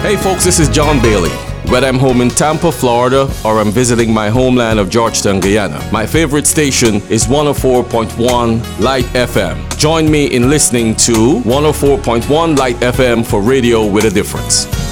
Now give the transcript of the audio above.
Hey folks, this is John Bailey. Whether I'm home in Tampa, Florida, or I'm visiting my homeland of Georgetown, Guyana, my favorite station is 104.1 Light FM. Join me in listening to 104.1 Light FM for radio with a difference.